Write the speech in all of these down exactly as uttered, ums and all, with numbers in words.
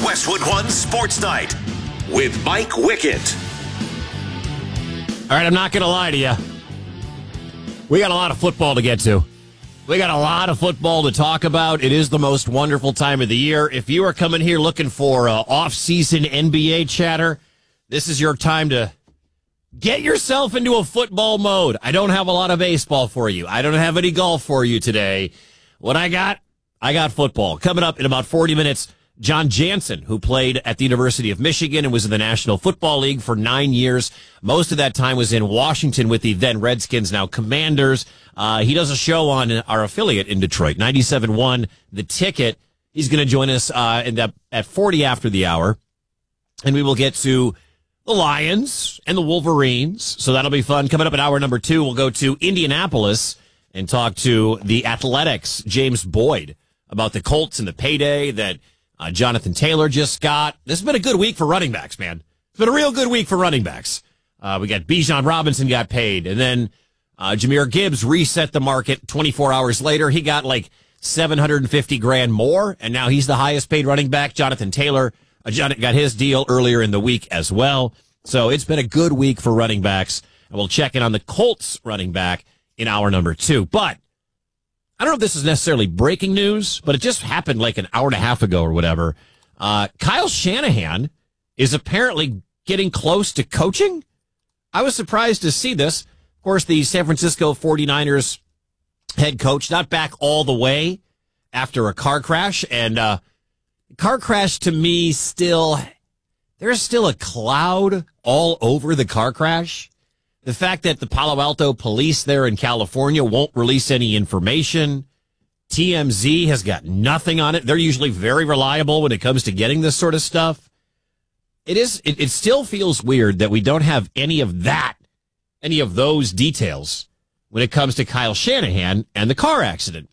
Westwood One Sports Night with Mike Wickett. All right, I'm not going to lie to you. We got a lot of football to get to. We got a lot of football to talk about. It is the most wonderful time of the year. If you are coming here looking for uh, off-season N B A chatter, this is your time to get yourself into a football mode. I don't have a lot of baseball for you. I don't have any golf for you today. What I got, I got football. Coming up in about forty minutes, John Jansen, who played at the University of Michigan and was in the National Football League for nine years. Most of that time was in Washington with the then Redskins, now Commanders. Uh, he does a show on our affiliate in Detroit, ninety-seven point one The Ticket. He's going to join us uh, in the, at forty after the hour, and we will get to the Lions and the Wolverines, so that'll be fun. Coming up at hour number two, we'll go to Indianapolis and talk to the Athletics' James Boyd about the Colts and the payday that uh, Jonathan Taylor just got. This has been a good week for running backs, man. It's been a real good week for running backs. Uh, we got Bijan Robinson got paid, and then uh, Jahmyr Gibbs reset the market twenty-four hours later. He got like seven hundred fifty grand more, and now he's the highest paid running back. Jonathan Taylor uh, got his deal earlier in the week as well. So it's been a good week for running backs, and we'll check in on the Colts running back in hour number two. But I don't know if this is necessarily breaking news, but it just happened like an hour and a half ago or whatever. Uh, Kyle Shanahan is apparently getting close to coaching. I was surprised to see this. Of course, the San Francisco forty-niners head coach not back all the way after a car crash. And uh, car crash to me still, there's still a cloud all over the car crash. The fact that the Palo Alto police there in California won't release any information. T M Z has got nothing on it. They're usually very reliable when it comes to getting this sort of stuff. It is. It, it still feels weird that we don't have any of that, any of those details when it comes to Kyle Shanahan and the car accident.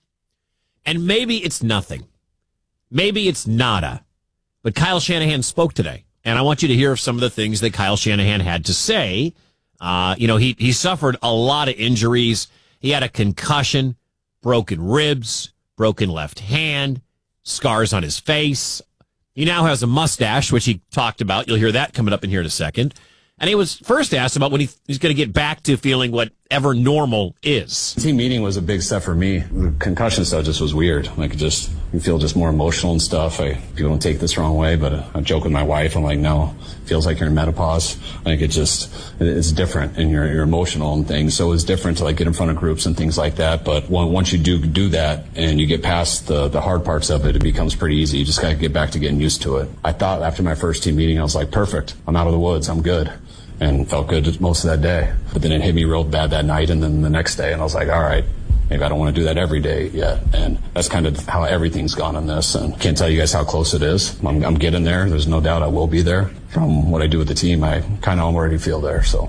And maybe it's nothing. Maybe it's nada. But Kyle Shanahan spoke today, and I want you to hear some of the things that Kyle Shanahan had to say. Uh, you know, he, he suffered a lot of injuries. He had a concussion, broken ribs, broken left hand, scars on his face. He now has a mustache, which he talked about. You'll hear that coming up in here in a second. And he was first asked about when he, he's going to get back to feeling whatever normal is. Team meeting was a big step for me. The concussion stuff just was weird. Like, just, you feel just more emotional and stuff. I, people don't take this the wrong way, but I joke with my wife. I'm like, no, it feels like you're in menopause. Like, it just, it's different, and you're, you're emotional and things. So it's different to like get in front of groups and things like that. But once you do do that and you get past the, the hard parts of it, it becomes pretty easy. You just got to get back to getting used to it. I thought after my first team meeting, I was like, perfect. I'm out of the woods. I'm good. And felt good most of that day. But then it hit me real bad that night and then the next day. And I was like, all right, maybe I don't want to do that every day yet. And that's kind of how everything's gone on this. And can't tell you guys how close it is. I'm, I'm getting there. There's no doubt I will be there. From what I do with the team, I kind of already feel there. So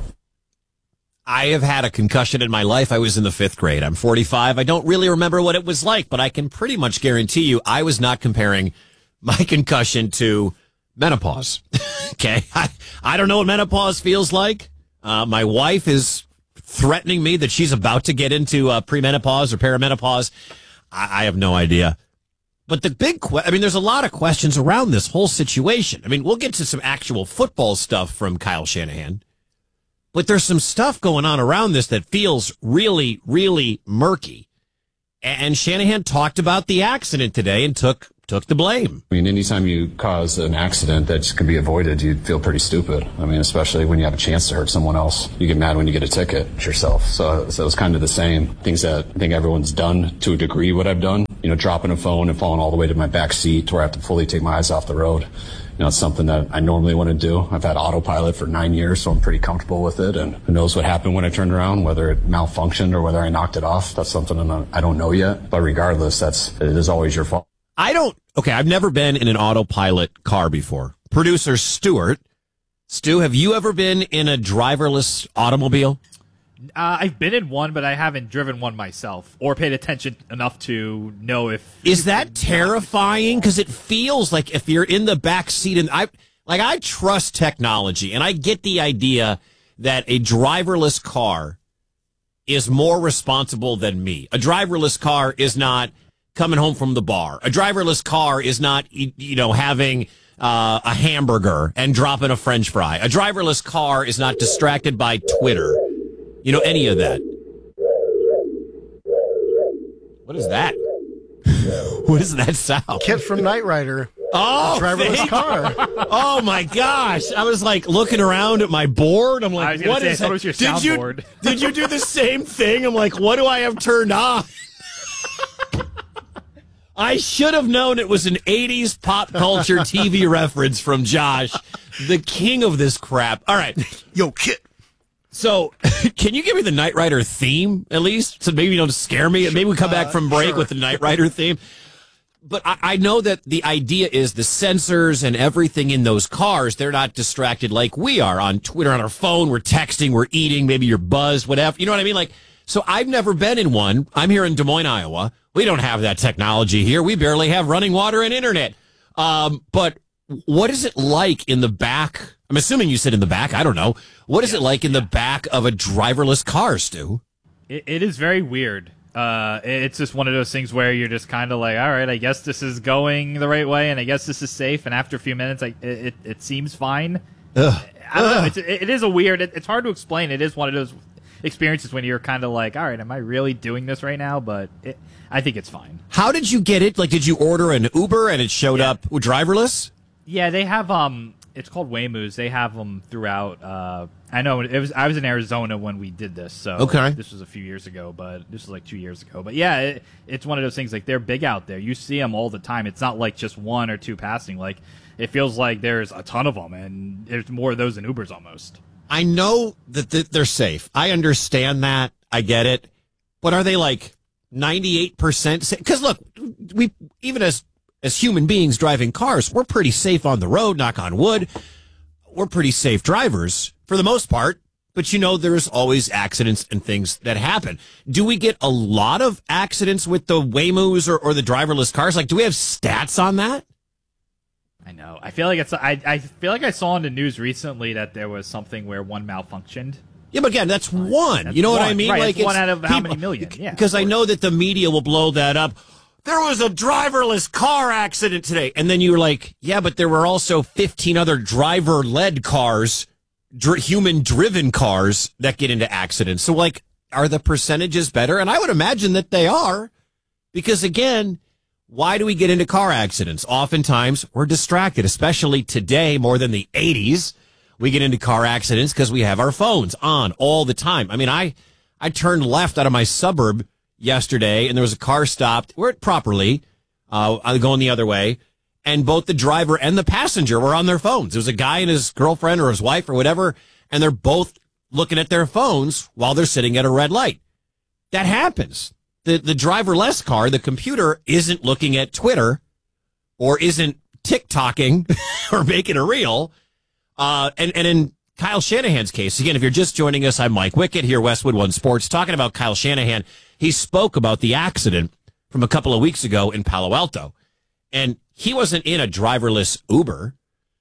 I have had a concussion in my life. I was in the fifth grade. I'm forty-five. I don't really remember what it was like, but I can pretty much guarantee you I was not comparing my concussion to menopause. Okay. I, I don't know what menopause feels like. Uh, my wife is threatening me that she's about to get into uh, premenopause or perimenopause. I, I have no idea. But the big, que- I mean, there's a lot of questions around this whole situation. I mean, we'll get to some actual football stuff from Kyle Shanahan, but there's some stuff going on around this that feels really, really murky. And Shanahan talked about the accident today and took took the blame. I mean, anytime you cause an accident that could be avoided, you'd feel pretty stupid. I mean, especially when you have a chance to hurt someone else. You get mad when you get a ticket yourself. So, so it's kind of the same things that I think everyone's done to a degree what I've done. You know, dropping a phone and falling all the way to my back seat to where I have to fully take my eyes off the road. You know, it's something that I normally want to do. I've had autopilot for nine years, so I'm pretty comfortable with it. And who knows what happened when I turned around, whether it malfunctioned or whether I knocked it off. That's something I don't know yet. But regardless, that's it is always your fault. I don't. Okay, I've never been in an autopilot car before. Producer Stuart, Stu, have you ever been in a driverless automobile? Uh, I've been in one, but I haven't driven one myself or paid attention enough to know if... Is that terrifying? Because it feels like if you're in the back seat, and I like I trust technology, and I get the idea that a driverless car is more responsible than me. A driverless car is not coming home from the bar. A driverless car is not, you know, having uh, a hamburger and dropping a French fry. A driverless car is not distracted by Twitter. You know, any of that. What is that? What is that sound? Kit from Knight Rider. Oh, driverless car. Oh my gosh! I was like looking around at my board. I'm I like, was "What say, is I thought that?" it was your did you soundboard. did you do the same thing? I'm like, what do I have turned on? I should have known it was an eighties pop culture T V reference from Josh, the king of this crap. All right, Yo, Kit. so can you give me the Knight Rider theme at least, so maybe you don't scare me? Maybe we come back from break sure. with the Knight Rider theme. But I, I know that the idea is the sensors and everything in those cars, they're not distracted like we are on Twitter, on our phone. We're texting, we're eating, maybe you're buzzed, whatever. You know what I mean? Like, so I've never been in one. I'm here in Des Moines, Iowa. We don't have that technology here. We barely have running water and internet. Um, but what is it like in the back? I'm assuming you sit in the back. I don't know. What is it like in the back of a driverless car, Stu? It, it is very weird. Uh, it's just one of those things where you're just kind of like, all right, I guess this is going the right way, and I guess this is safe. And after a few minutes, like it, it, it seems fine. Ugh. I don't know. It's, it, it is a weird. It, it's hard to explain. It is one of those experiences when you're kind of like, all right, am I really doing this right now? But it, I think it's fine. How did you get it? Like, did you order an Uber and it showed Yeah. up driverless? Yeah, they have um. It's called Waymoos. They have them throughout. Uh, I know it was. I was in Arizona when we did this, so Okay. this was a few years ago. But this was like two years ago. But yeah, it, it's one of those things. Like they're big out there. You see them all the time. It's not like just one or two passing. Like it feels like there's a ton of them, and there's more of those than Ubers almost. I know that th- they're safe. I understand that. I get it. But are they like ninety-eight percent safe? Because look, we even as as human beings driving cars, we're pretty safe on the road, knock on wood. We're pretty safe drivers for the most part. But, you know, there's always accidents and things that happen. Do we get a lot of accidents with the Waymoos or, or the driverless cars? Like, do we have stats on that? I know. I feel like it's. I. I feel like I saw in the news recently that there was something where one malfunctioned. Yeah, but again, that's one. That's you know what I one. mean? Right, Like it's one out of how many million? Yeah, Because of I course. know that the media will blow that up. There was a driverless car accident today. And then you were like, yeah, but there were also fifteen other driver-led cars, dr- human-driven cars that get into accidents. So, like, are the percentages better? And I would imagine that they are. Because, again, why do we get into car accidents? Oftentimes, we're distracted, especially today more than the eighties. We get into car accidents because we have our phones on all the time. I mean, I, I turned left out of my suburb yesterday, and there was a car stopped where it properly, uh, going the other way, and both the driver and the passenger were on their phones. There was a guy and his girlfriend or his wife or whatever, and they're both looking at their phones while they're sitting at a red light. That happens. The the driverless car, the computer, isn't looking at Twitter or isn't TikToking or making a reel. Uh, and, and in Kyle Shanahan's case, again, if you're just joining us, I'm Mike Wickett here, Westwood One Sports, talking about Kyle Shanahan. He spoke about the accident from a couple of weeks ago in Palo Alto. And he wasn't in a driverless Uber.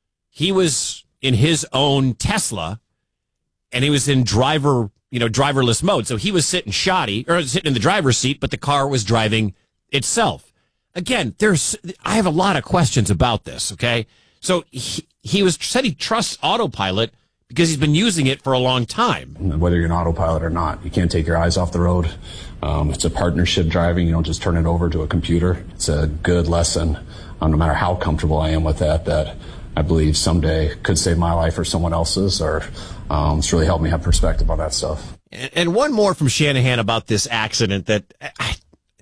He was in his own Tesla, and he was in driver, you know, driverless mode. So he was sitting shoddy, or sitting in the driver's seat, but the car was driving itself. Again, there's, I have a lot of questions about this, okay? So he, he was said he trusts autopilot because he's been using it for a long time. Whether you're an autopilot or not, you can't take your eyes off the road. Um, it's a partnership driving. You don't just turn it over to a computer. It's a good lesson, um, no matter how comfortable I am with that, that I believe someday could save my life or someone else's, or um, it's really helped me have perspective on that stuff. And, and one more from Shanahan about this accident that I,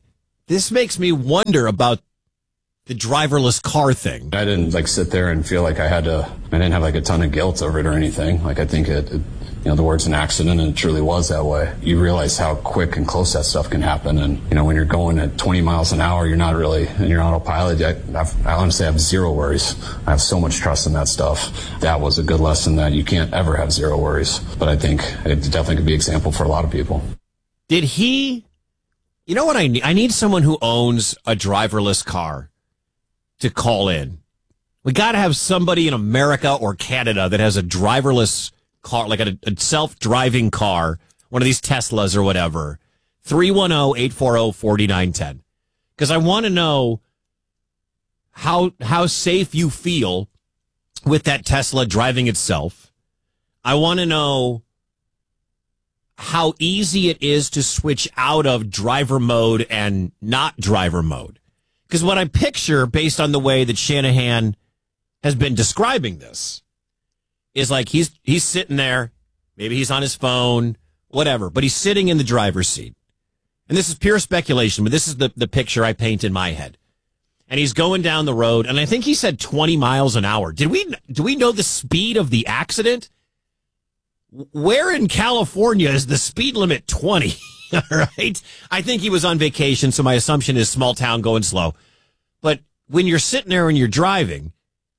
this makes me wonder about the driverless car thing. I didn't like sit there and feel like I had to, I didn't have like a ton of guilt over it or anything. Like I think it, it you know, the word's an accident, and it truly was that way. You realize how quick and close that stuff can happen. And, you know, when you're going at twenty miles an hour, you're not really, and you're on autopilot. I, I've, I honestly have zero worries. I have so much trust in that stuff. That was a good lesson that you can't ever have zero worries. But I think it definitely could be an example for a lot of people. Did he, you know what I need? I need someone who owns a driverless car to call in. We got to have somebody in America or Canada that has a driverless car, like a, a self-driving car, one of these Teslas or whatever. three one zero, eight four zero, four nine one zero. Because I want to know how how safe you feel with that Tesla driving itself. I want to know how easy it is to switch out of driver mode and not driver mode. Because what I picture, based on the way that Shanahan has been describing this, is like he's he's sitting there, maybe he's on his phone, whatever, but he's sitting in the driver's seat. And this is pure speculation, but this is the, the picture I paint in my head. And he's going down the road, and I think he said twenty miles an hour. Did we do we know the speed of the accident? Where in California is the speed limit twenty? All right. I think he was on vacation, so my assumption is small town going slow. But when you're sitting there and you're driving,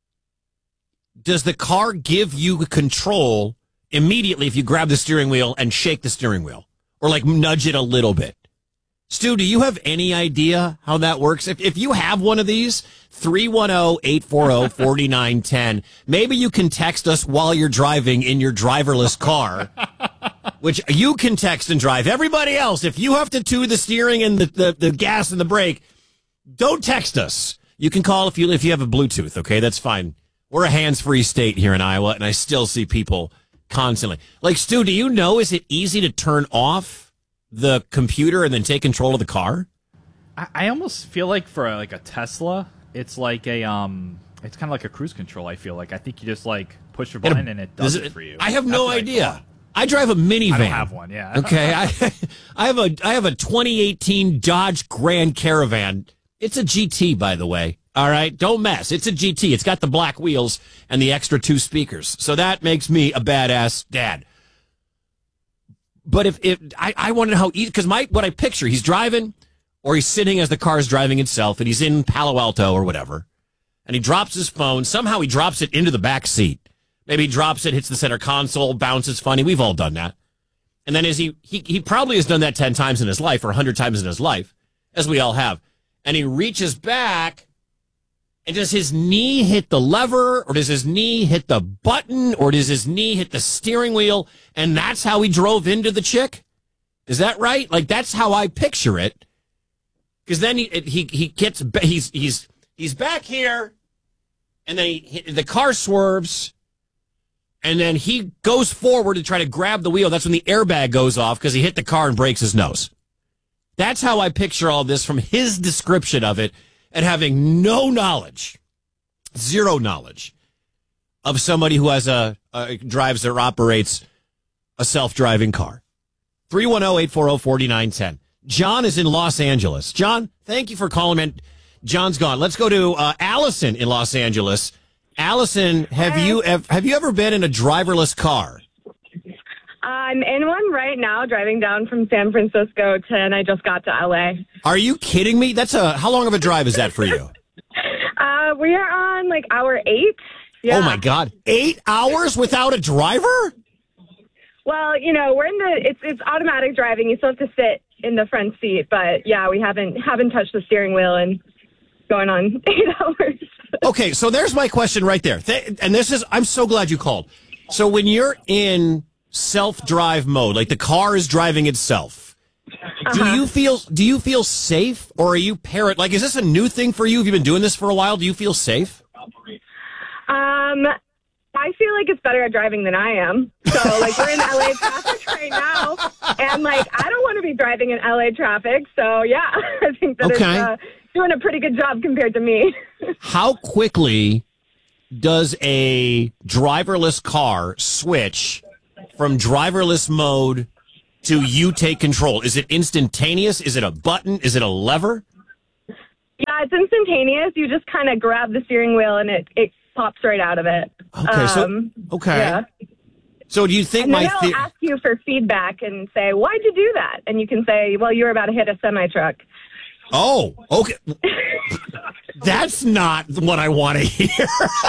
does the car give you control immediately if you grab the steering wheel and shake the steering wheel? Or like nudge it a little bit? Stu, do you have any idea how that works? If if you have one of these, three one zero, eight four zero, four nine one zero, maybe you can text us while you're driving in your driverless car, which you can text and drive. Everybody else, if you have to do the steering and the, the, the gas and the brake, don't text us. You can call if you if you have a Bluetooth, okay? That's fine. We're a hands-free state here in Iowa, and I still see people constantly. Like, Stu, do you know, is it easy to turn off the computer and then take control of the car? I, I almost feel like for a, like a Tesla, it's like a um, it's kind of like a cruise control. I feel like I think you just like push your button and it does it, it for you. I have no idea. I, I drive a minivan. I don't have one. Yeah. Okay. I I have a I have a twenty eighteen Dodge Grand Caravan. It's a G T, by the way. All right, don't mess. It's a G T. It's got the black wheels and the extra two speakers, so that makes me a badass dad. But if, if I, I want to know how easy, because my what I picture, he's driving, or he's sitting as the car's driving itself, and he's in Palo Alto or whatever, and he drops his phone. Somehow he drops it into the back seat. Maybe he drops it, hits the center console, bounces funny. We've all done that. And then as he he he probably has done that ten times in his life, or a hundred times in his life, as we all have. And he reaches back, and does his knee hit the lever, or does his knee hit the button, or does his knee hit the steering wheel? And that's how he drove into the chick? Is that right? Like, that's how I picture it. Because then he he he gets he's he's he's back here, and then he, the car swerves, and then he goes forward to try to grab the wheel. That's when the airbag goes off because he hit the car and breaks his nose. That's how I picture all this from his description of it. And having no knowledge, zero knowledge of somebody who has a, a drives or operates a self-driving car. three one zero, eight four zero, four nine one zero. John is in Los Angeles. John, thank you for calling in. John's gone. Let's go to uh, Allison in Los Angeles. Allison, have Hi. you have, have you ever been in a driverless car? I'm in one right now, driving down from San Francisco to, and I just got to L A. Are you kidding me? That's a how long of a drive is that for you? Uh, we are on like hour eight. Yeah. Oh my God, eight hours without a driver? Well, you know, we're in the it's it's automatic driving. You still have to sit in the front seat, but yeah, we haven't haven't touched the steering wheel in going on eight hours. Okay, so there's my question right there. Th- and this is I'm so glad you called. So when you're in self-drive mode, like the car is driving itself, uh-huh. do you feel do you feel safe, or are you parent? Like, is this a new thing for you? Have you been doing this for a while? Do you feel safe? Um, I feel like it's better at driving than I am. So, like, we're in L A traffic right now, and like, I don't want to be driving in L A traffic. So, yeah, I think that okay. it's uh, doing a pretty good job compared to me. How quickly does a driverless car switch from driverless mode to you take control? Is it instantaneous? Is it a button? Is it a lever? Yeah, it's instantaneous. You just kind of grab the steering wheel and it, it pops right out of it. Okay, so Um, okay. Yeah. So do you think And then my they'll the- ask you for feedback and say, why'd you do that? And you can say, well, you were about to hit a semi-truck. Oh, okay. That's not what I want to hear.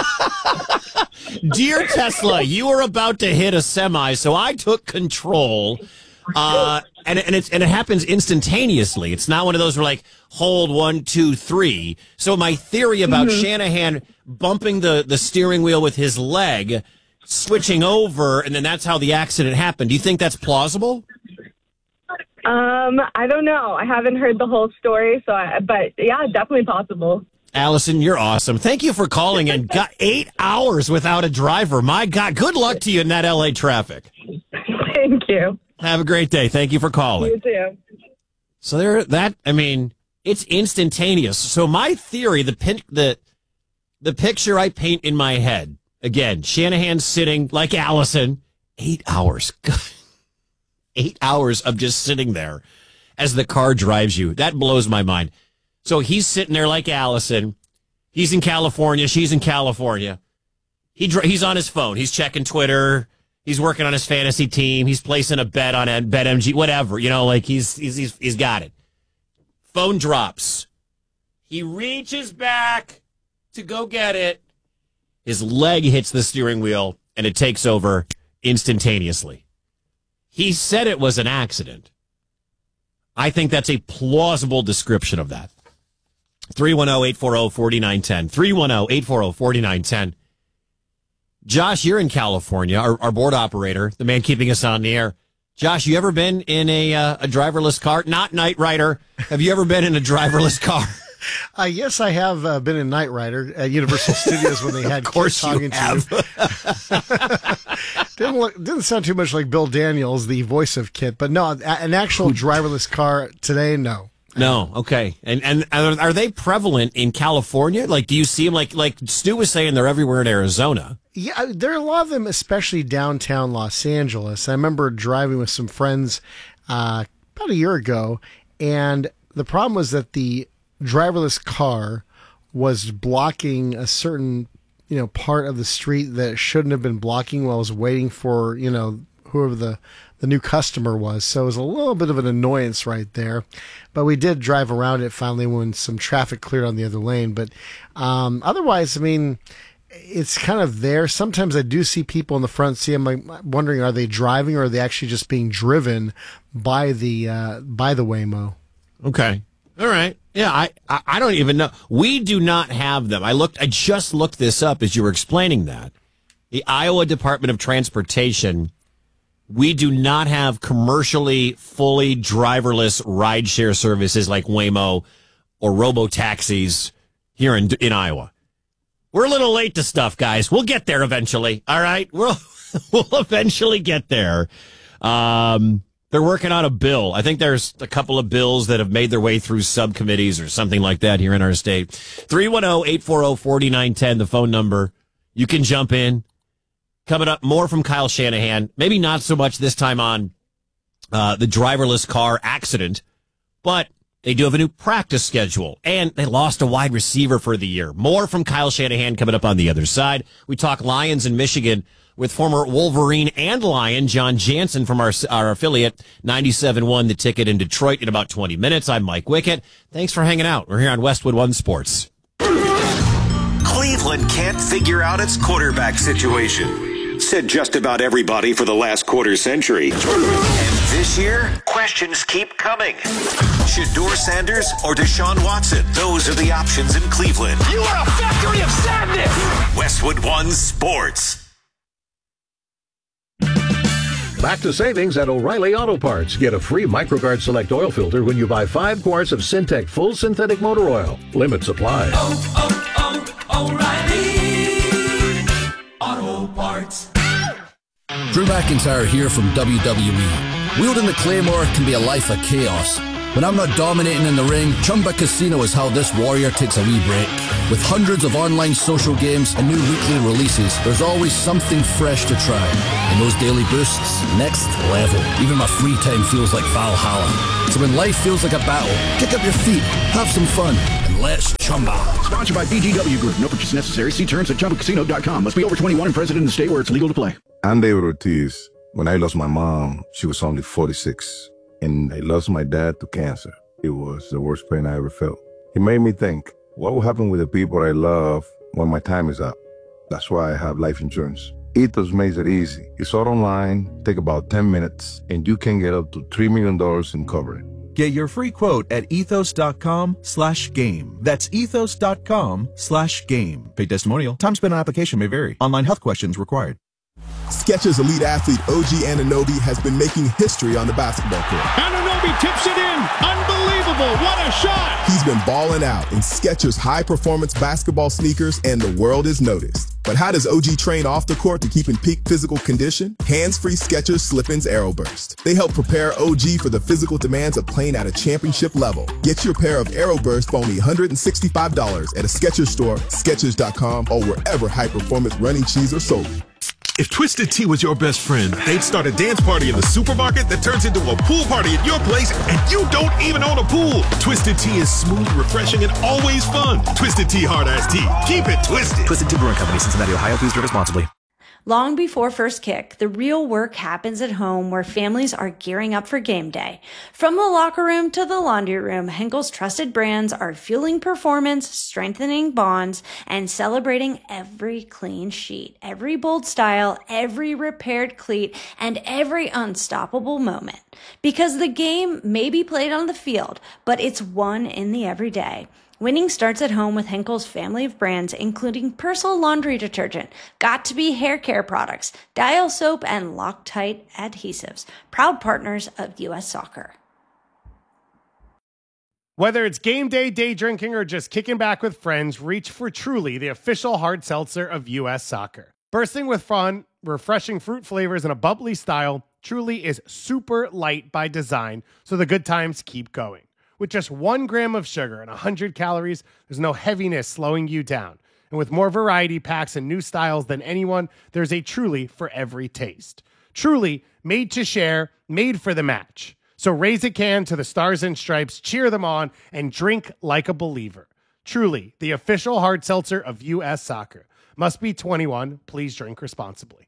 Dear Tesla, you were about to hit a semi, so I took control. Uh, and and it's and it happens instantaneously. It's not one of those where like hold one, two, three. So my theory about mm-hmm. Shanahan bumping the, the steering wheel with his leg, switching over, and then that's how the accident happened. Do you think that's plausible? Um, I don't know. I haven't heard the whole story, so I, but yeah, definitely possible. Allison, you're awesome. Thank you for calling and got eight hours without a driver. My God, good luck to you in that L A traffic. Thank you. Have a great day. Thank you for calling. You too. So there, that I mean, it's instantaneous. So my theory, the pin, the the picture I paint in my head, again, Shanahan sitting like Allison, eight hours, eight hours of just sitting there as the car drives you. That blows my mind. So he's sitting there like Allison. He's in California. She's in California. He he's on his phone. He's checking Twitter. He's working on his fantasy team. He's placing a bet on BetMGM, whatever. You know, like he's he's he's, he's got it. Phone drops. He reaches back to go get it. His leg hits the steering wheel, and it takes over instantaneously. He said it was an accident. I think that's a plausible description of that. three one zero, eight four zero, four nine one zero. three one zero, eight four zero, four nine one zero. Josh, you're in California, our, our board operator, the man keeping us on the air. Josh, you ever been in a uh, a driverless car? Not Knight Rider. Have you ever been in a driverless car? Uh, yes, I have uh, been in Knight Rider at Universal Studios when they had of course kids you talking have. to you. didn't look, didn't sound too much like Bill Daniels, the voice of Kit, but no, an actual driverless car today, no. No, okay. And and are, are they prevalent in California? Like, do you see them? Like, like Stu was saying, they're everywhere in Arizona. Yeah, there are a lot of them, especially downtown Los Angeles. I remember driving with some friends uh, about a year ago, and the problem was that the driverless car was blocking a certain, you know, part of the street that it shouldn't have been blocking while I was waiting for, you know, whoever the, the new customer was. So it was a little bit of an annoyance right there. But we did drive around it finally when some traffic cleared on the other lane. But um, otherwise, I mean, it's kind of there. Sometimes I do see people in the front seat. I'm like wondering, are they driving or are they actually just being driven by the uh, by the Waymo? Okay. All right. Yeah, I, I I don't even know. We do not have them. I looked. I just looked this up as you were explaining that. The Iowa Department of Transportation, we do not have commercially fully driverless rideshare services like Waymo or robo-taxis here in in Iowa. We're a little late to stuff, guys. We'll get there eventually. All right? We'll, we'll eventually get there. Um, they're working on a bill. I think there's a couple of bills that have made their way through subcommittees or something like that here in our state. three one zero, eight four zero, four nine one zero, the phone number. You can jump in. Coming up, more from Kyle Shanahan. Maybe not so much this time on uh, the driverless car accident, but they do have a new practice schedule, and they lost a wide receiver for the year. More from Kyle Shanahan coming up on the other side. We talk Lions in Michigan with former Wolverine and Lion John Jansen from our our affiliate, ninety-seven point one The Ticket in Detroit in about twenty minutes. I'm Mike Wickett. Thanks for hanging out. We're here on Westwood One Sports. Cleveland can't figure out its quarterback situation. Said just about everybody for the last quarter century. And this year, questions keep coming. Shedeur Sanders or Deshaun Watson? Those are the options in Cleveland. You are a factory of sadness! Westwood One Sports. Back to savings at O'Reilly Auto Parts. Get a free MicroGuard Select oil filter when you buy five quarts of Syntec Full Synthetic Motor Oil. Limit supply. Oh, oh, oh, O'Reilly Auto Parts. Drew McIntyre here from W W E. Wielding the Claymore can be a life of chaos. When I'm not dominating in the ring, Chumba Casino is how this warrior takes a wee break. With hundreds of online social games and new weekly releases, there's always something fresh to try. And those daily boosts, next level. Even my free time feels like Valhalla. So when life feels like a battle, kick up your feet, have some fun, and let's Chumba. Sponsored by B G W Group. No purchase necessary. See terms at chumba casino dot com. Must be over twenty-one and present in the state where it's legal to play. I'm David Ortiz. When I lost my mom, she was only forty-six. And I lost my dad to cancer. It was the worst pain I ever felt. It made me think, what will happen with the people I love when my time is up? That's why I have life insurance. Ethos makes it easy. It's all online, take about ten minutes, and you can get up to three million dollars in coverage. Get your free quote at ethos.com slash game. That's ethos.com slash game. Paid testimonial. Time spent on application may vary. Online health questions required. Skechers elite athlete O G Anunoby has been making history on the basketball court. Anunoby tips it in. Unbelievable. What a shot. He's been balling out in Skechers high-performance basketball sneakers, and the world is noticed. But how does O G train off the court to keep in peak physical condition? Hands-free Skechers Slip-ins Aeroburst. They help prepare O G for the physical demands of playing at a championship level. Get your pair of Aeroburst for only one hundred sixty-five dollars at a Skechers store, Skechers dot com, or wherever high-performance running shoes are sold. If Twisted Tea was your best friend, they'd start a dance party in the supermarket that turns into a pool party at your place, and you don't even own a pool. Twisted Tea is smooth, refreshing, and always fun. Twisted Tea Hard Iced Tea. Keep it twisted. Twisted Tea Brewing Company, Cincinnati, Ohio. Please drink responsibly. Long before first kick, the real work happens at home where families are gearing up for game day. From the locker room to the laundry room, Henkel's trusted brands are fueling performance, strengthening bonds, and celebrating every clean sheet, every bold style, every repaired cleat, and every unstoppable moment. Because the game may be played on the field, but it's won in the everyday. Winning starts at home with Henkel's family of brands, including Persil laundry detergent, Got2b hair care products, Dial soap, and Loctite adhesives, proud partners of U S Soccer. Whether it's game day, day drinking, or just kicking back with friends, reach for Truly, the official hard seltzer of U S Soccer. Bursting with fun, refreshing fruit flavors, and a bubbly style, Truly is super light by design, so the good times keep going. With just one gram of sugar and one hundred calories, there's no heaviness slowing you down. And with more variety packs and new styles than anyone, there's a Truly for every taste. Truly, made to share, made for the match. So raise a can to the Stars and Stripes, cheer them on, and drink like a believer. Truly, the official hard seltzer of U S Soccer. Must be twenty-one. Please drink responsibly.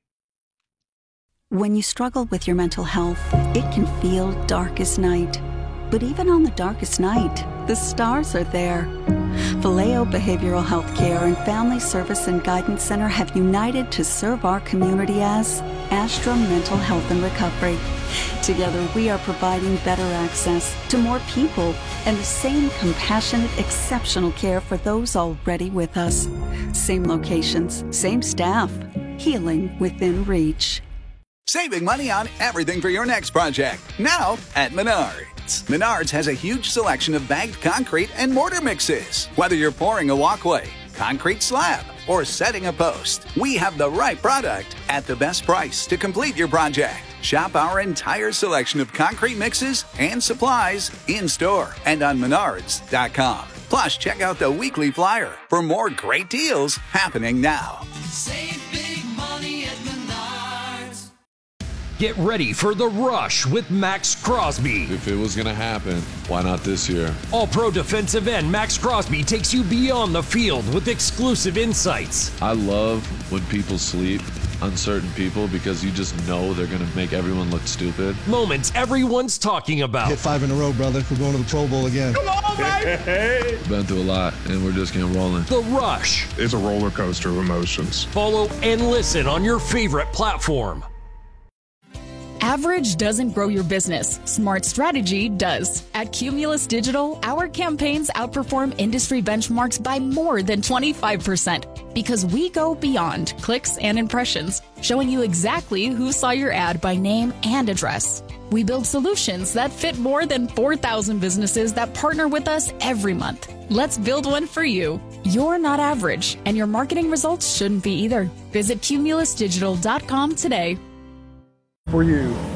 When you struggle with your mental health, it can feel dark as night. But even on the darkest night, the stars are there. Vallejo Behavioral Health Care and Family Service and Guidance Center have united to serve our community as Astra Mental Health and Recovery. Together, we are providing better access to more people and the same compassionate, exceptional care for those already with us. Same locations, same staff, healing within reach. Saving money on everything for your next project. Now at Menards. Menards has a huge selection of bagged concrete and mortar mixes. Whether you're pouring a walkway, concrete slab, or setting a post, we have the right product at the best price to complete your project. Shop our entire selection of concrete mixes and supplies in-store and on menards dot com. Plus, check out the weekly flyer for more great deals happening now. Save big money at Menards. Get ready for the rush with Max Crosby. If it was going to happen, why not this year? All-pro defensive end Max Crosby takes you beyond the field with exclusive insights. I love when people sleep, uncertain people, because you just know they're going to make everyone look stupid. Moments everyone's talking about. Hit five in a row, brother. We're going to the Pro Bowl again. Come on, baby! Been through a lot, and we're just getting rolling. The Rush. It's a roller coaster of emotions. Follow and listen on your favorite platform. Average doesn't grow your business. Smart strategy does. At Cumulus Digital, our campaigns outperform industry benchmarks by more than twenty-five percent because we go beyond clicks and impressions, showing you exactly who saw your ad by name and address. We build solutions that fit more than four thousand businesses that partner with us every month. Let's build one for you. You're not average, and your marketing results shouldn't be either. Visit cumulus digital dot com today. For you.